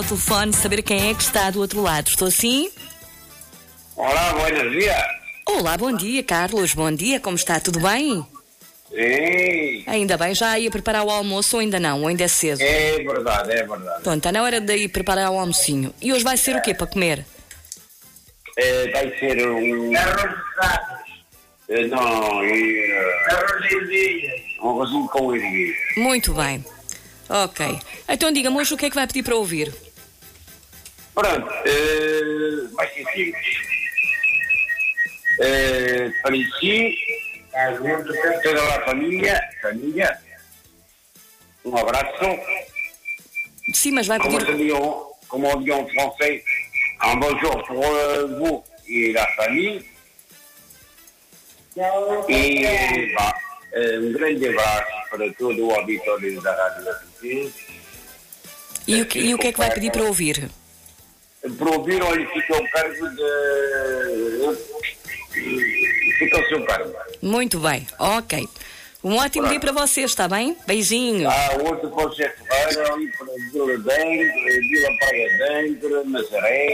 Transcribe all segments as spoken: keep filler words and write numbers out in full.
O telefone, saber quem é que está do outro lado. Estou assim? Olá, buenos dias. Olá, bom dia, Carlos. Bom dia, como está? Tudo bem? Sim, Ainda bem, já ia preparar o almoço ou ainda não? Ou ainda é cedo? é verdade, é verdade. Pronto, está na hora de ir preparar o almocinho. E hoje vai ser o quê para comer? É, vai ser um... Arroz de pratos. É, não, e... Arroz de ervilhas. Um arrozinho com ervilhas. Muito bem. Ok. Então diga-me hoje o que é que vai pedir para ouvir? Pronto, é, vai ser simples. É, para si, toda a família, família, um abraço. Sim, mas vai Como pedir... on dit en, comme on dit en français, un bonjour pour euh, vous et la famille. E bah, um grande abraço para todo o auditório da Rádio da P T. E o, que, e o que é que vai pedir para ouvir? Para ouvir, olha, fica ao cargo de... Fica ao seu cargo. Muito bem, ok. Um ótimo dia para vocês, está bem? Beijinho. Há outro para o Zé Ferreira, ali para Vila Dentro, Vila Praia Dentro, Nazaré.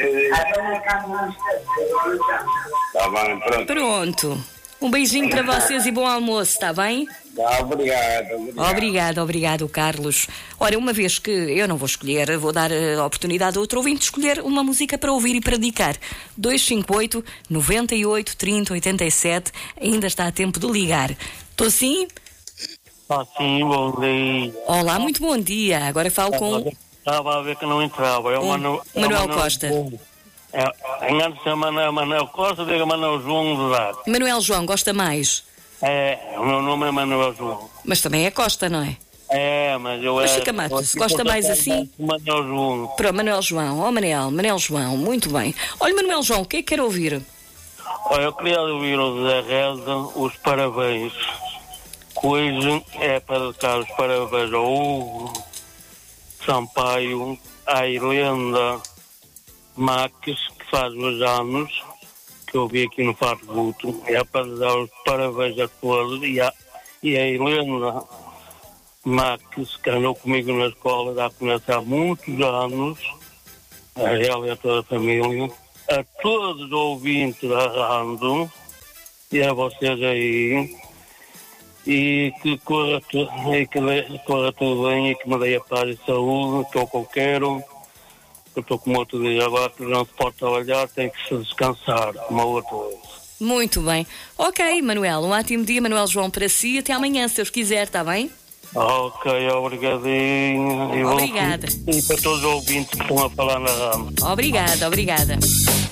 Está bem, pronto. Pronto. Um beijinho para vocês e bom almoço, está bem? Tá, obrigado, obrigado. Obrigado, obrigado, Carlos. Ora, uma vez que eu não vou escolher, vou dar a oportunidade a outro ouvinte de escolher uma música para ouvir e para dedicar. dois cinco oito, nove oito, trinta, oitenta e sete. Ainda está a tempo de ligar. Estou sim? Ah, sim, bom dia. Olá, muito bom dia. Agora falo com Estava a ver que não entrava. É o o Manu, é o Manuel Manuel Costa. João. É, engano-se a Manuel, Manuel Costa, diga Manuel João do Lado. Manuel João, gosta mais? É, o meu nome é Manuel João. Mas também é Costa, não é? É, mas eu Mas é. fica mato, eu se fico gosta mais a assim? Manuel João. Para o Manuel João. Ó Manel, Manel João, muito bem. Olha, Manuel João, o que é que quer ouvir? Olha, eu queria ouvir o Zé Reza, os parabéns. Que hoje é para dar os parabéns ao Hugo Sampaio, à Helena Marques, que faz dois anos, que eu vi aqui no Facebook. É para dar os parabéns a todos. E a, e a Helena Marques, que andou comigo na escola, já conhece há muitos anos, a ela e a toda a família, a todos os ouvintes da rádio e a vocês aí, e que corra, tu, e que le, corra tudo bem e que me dê a paz e saúde, que é o que eu quero. Eu estou como outro dia, agora que não se pode trabalhar, tem que se descansar, como a outra vez. Muito bem. Ok, Manuel, um ótimo dia, Manuel João, para si. Até amanhã, se Deus quiser, está bem? Ok, obrigadinho. E Obrigada. Vou, e para todos os ouvintes que estão a falar na rádio. Obrigada, obrigada.